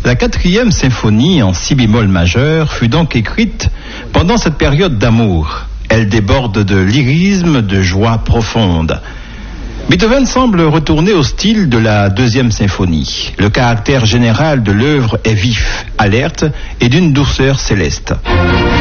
La 4e symphonie en si bémol majeur fut donc écrite pendant cette période d'amour. Elle déborde de lyrisme, de joie profonde. Beethoven semble retourner au style de la 2e symphonie. Le caractère général de l'œuvre est vif, alerte et d'une douceur céleste.